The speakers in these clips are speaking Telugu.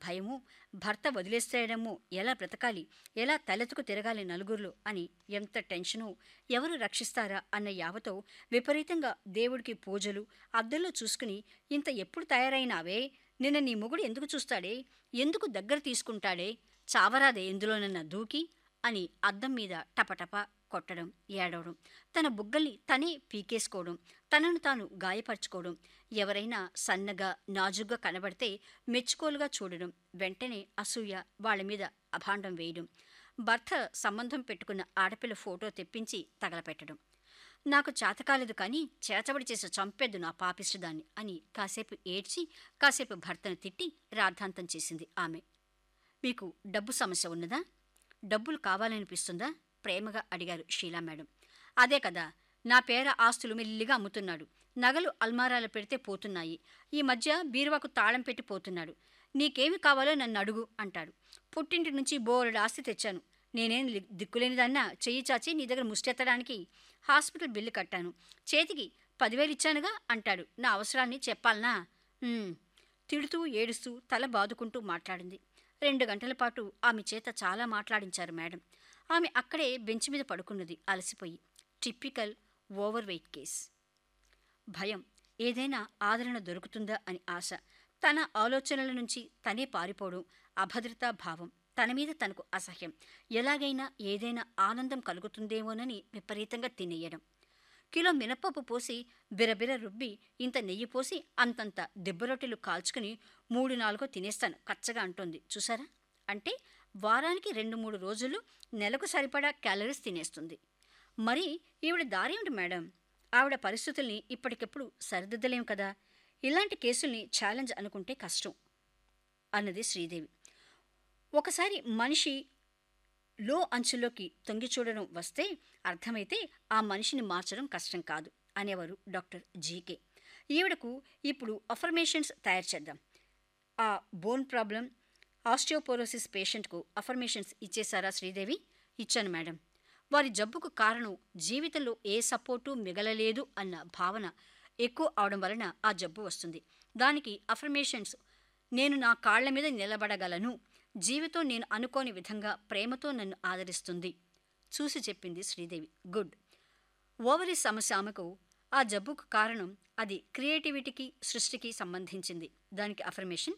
భయము, భర్త వదిలేసేయడము, ఎలా బ్రతకాలి, ఎలా తలెత్తుకు తిరగాలి నలుగురిలో అని ఎంత టెన్షను, ఎవరు రక్షిస్తారా అన్న యావతో విపరీతంగా దేవుడికి పూజలు, అద్దంలో చూసుకుని ఇంత ఎప్పుడు తయారైనావే, నిన్న నీ మొగుడు ఎందుకు చూస్తాడే, ఎందుకు దగ్గర తీసుకుంటాడే, చావరాదే ఎందులోనన్నా దూకి అని అద్దం మీద టపటప కొట్టడం, ఏడవడం, తన బుగ్గల్ని తనే పీకేసుకోవడం, తనను తాను గాయపరచుకోవడం, ఎవరైనా సన్నగా నాజుగ్గా కనబడితే మెచ్చుకోలుగా చూడడం, వెంటనే అసూయ వాళ్ళ మీద అభాండం వేయడం, భర్త సంబంధం పెట్టుకున్న ఆడపిల్ల ఫోటో తెప్పించి తగలపెట్టడం. నాకు చేతకాలేదు కానీ చేతబడి చేసి చంపేద్దు నా పాపిష్టిదాన్ని అని కాసేపు ఏడ్చి కాసేపు భర్తను తిట్టి రాద్ధాంతం చేసింది ఆమె. మీకు డబ్బు సమస్య ఉన్నదా, డబ్బులు కావాలనిపిస్తుందా ప్రేమగా అడిగారు షీలా మేడం. అదే కదా, నా పేర ఆస్తులు మెల్లిగా అమ్ముతున్నాడు, నగలు అల్మారాలు పెడితే పోతున్నాయి, ఈ మధ్య బీరువాకు తాళం పెట్టి పోతున్నాడు, నీకేమి కావాలో నన్ను అడుగు అంటాడు. పుట్టింటి నుంచి బోలెడు ఆస్తి తెచ్చాను, నేనేం దిక్కులేనిదన్నా చెయ్యి చాచి నీ దగ్గర ముష్టెత్తడానికి. హాస్పిటల్ బిల్లు కట్టాను, చేతికి 10,000 ఇచ్చానుగా అంటాడు. నా అవసరాన్ని చెప్పాలనా? తిడుతూ ఏడుస్తూ తల బాదుకుంటూ మాట్లాడింది. 2 గంటల పాటు ఆమె చేత చాలా మాట్లాడించారు మేడం. ఆమె అక్కడే బెంచ్ మీద పడుకున్నది అలసిపోయి. Typical over weight case. భయం, ఏదైనా ఆదరణ దొరుకుతుందా అని ఆశ, తన ఆలోచనల నుంచి తనే పారిపోవడం, అభద్రతా భావం, తన మీద తనకు అసహ్యం, ఎలాగైనా ఏదైనా ఆనందం కలుగుతుందేమోనని విపరీతంగా తినేయడం. కిలో మినపప్పు పోసి బిరబిర రుబ్బి ఇంత నెయ్యి పోసి అంతంత దిబ్బరొట్టెలు కాల్చుకుని 3-4 తినేస్తాను కచ్చగా అంటోంది చూసారా. అంటే వారానికి 2-3 రోజులు నెలకు సరిపడా క్యాలరీస్ తినేస్తుంది. మరి ఈవిడ దారేమిటి మేడం? ఆవిడ పరిస్థితుల్ని ఇప్పటికెప్పుడు సరిదిద్దలేం కదా, ఇలాంటి కేసుల్ని ఛాలెంజ్ అనుకుంటే కష్టం అన్నది శ్రీదేవి. ఒకసారి మనిషి లో అంచులోకి తొంగి చూడడం వస్తే అర్థమైతే ఆ మనిషిని మార్చడం కష్టం కాదు అనేవారు డాక్టర్ జీకే. ఈవిడకు ఇప్పుడు అఫర్మేషన్స్ తయారు చేద్దాం. ఆ bone problem, osteoporosis పేషెంట్కు affirmations ఇచ్చేశారా Sridevi? ఇచ్చాను మేడం. వారి జబ్బుకు కారణం జీవితంలో ఏ సపోర్టు మిగలలేదు అన్న భావన ఎక్కువ అవడం వలన ఆ జబ్బు వస్తుంది. దానికి అఫర్మేషన్స్, నేను నా కాళ్ల మీద నిలబడగలను, జీవితం నేను అనుకోని విధంగా ప్రేమతో నన్ను ఆదరిస్తుంది చూసి చెప్పింది శ్రీదేవి. గుడ్. ఓవరీ సమస్య ఆమెకు ఆ జబ్బుకు కారణం, అది క్రియేటివిటీకి సృష్టికి సంబంధించింది. దానికి అఫర్మేషన్,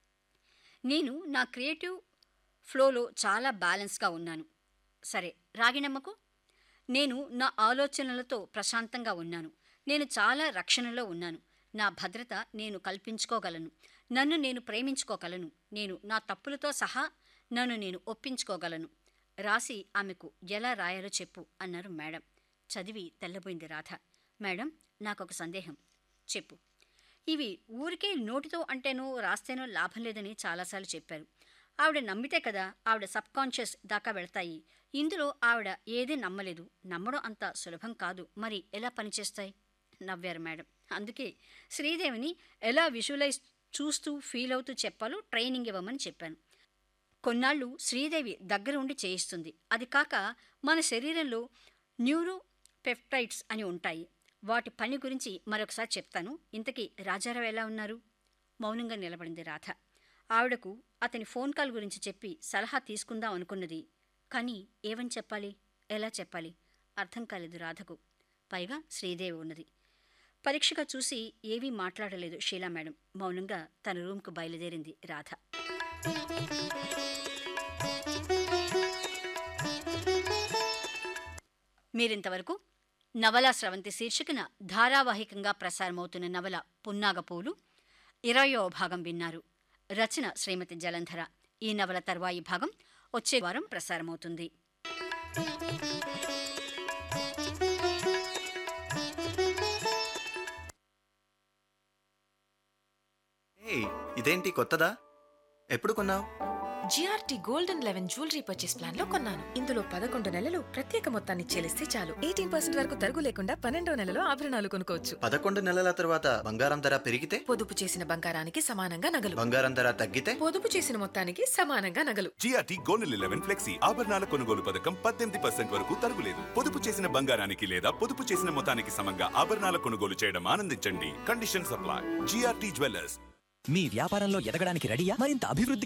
నేను నా క్రియేటివ్ ఫ్లోలో చాలా బ్యాలెన్స్గా ఉన్నాను. సరే రాగిణమ్మకు, నేను నా ఆలోచనలతో ప్రశాంతంగా ఉన్నాను, నేను చాలా రక్షణలో ఉన్నాను, నా భద్రత నేను కల్పించుకోగలను, నన్ను నేను ప్రేమించుకోగలను, నేను నా తప్పులతో సహా నన్ను నేను ఒప్పించుకోగలను. రాసి ఆమెకు ఎలా రాయాలో చెప్పు అన్నారు మేడం. చదివి తెల్లబోయింది రాధ. మేడం, నాకొక సందేహం. చెప్పు. ఇవి ఊరికే నోటితో అంటేనో రాస్తేనో లాభం లేదని చాలాసార్లు చెప్పారు. ఆవిడ నమ్మితే కదా ఆవిడ సబ్కాన్షియస్ దాకా వెళతాయి. ఇందులో ఆవిడ ఏదీ నమ్మలేదు, నమ్మడం అంత సులభం కాదు, మరి ఎలా పనిచేస్తాయి? నవ్వారు మేడం. అందుకే శ్రీదేవిని ఎలా విజువలైజ్ చూస్తూ ఫీల్ అవుతూ చెప్పాలో ట్రైనింగ్ ఇవ్వమని చెప్పాను. కొన్నాళ్ళు శ్రీదేవి దగ్గర ఉండి చేయిస్తుంది. అది కాక మన శరీరంలో న్యూరో పెప్టైడ్స్ అని ఉంటాయి, వాటి పని గురించి మరొకసారి చెప్తాను. ఇంతకీ రాజారావు ఎలా ఉన్నారు? మౌనంగా నిలబడింది రాధ. ఆవిడకు అతని ఫోన్ కాల్ గురించి చెప్పి సలహా తీసుకుందాం అనుకున్నది. కానీ ఏమని చెప్పాలి, ఎలా చెప్పాలి అర్థం కాలేదు రాధకు. పైగా శ్రీదేవి ఉన్నది. పరీక్షగా చూసి ఏవీ మాట్లాడలేదు షీలా మేడం. మౌనంగా తన రూమ్కు బయలుదేరింది రాధ. మీరింతవరకు నవలా స్రవంతి శీర్షికన ధారావాహికంగా ప్రసారమవుతున్న నవల పున్నాగపూలు 20వ భాగం విన్నారు. రచన శ్రీమతి జలంధర. ఈ నవల తర్వాయి భాగం వచ్చే వారం ప్రసారమవుతుంది. ఇదేంటి కొత్తదా? ఎప్పుడు కొన్నావు? GRT golden 11 jewellery purchase plan లో కొన్నాను. ఇందులో 11 నెలలు ప్రత్యేక మొత్తాన్ని చెల్లిస్తే చాలు 18% వరకు తరుగు లేకుండా 12వ నెలలో ఆభరణాలు కొనుక్కోవచ్చు. 11 నెలల తర్వాత బంగారం ధర పెరిగితే? పొదుపు చేసిన బంగారానికి సమానంగా నగలు. బంగారం ధర తగ్గితే? పొదుపు చేసిన మొత్తానికి సమానంగా నగలు. జిఆర్టీ గోల్డెన్ 11 ఫ్లెక్సీ ఆభరణాల కొనుగోలు పథకం 18% వరకు తరుగులేదు. పొదుపు చేసిన బంగారానికి లేదా పొదుపు చేసిన మొత్తానికి సమంగా ఆభరణాల కొనుగోలు చేయడం ఆనందించండి. Condition supply. GRT jewellers. మీ వ్యాపారంలో ఎదగడానికి రెడీయా? మరింత అభివృద్ధి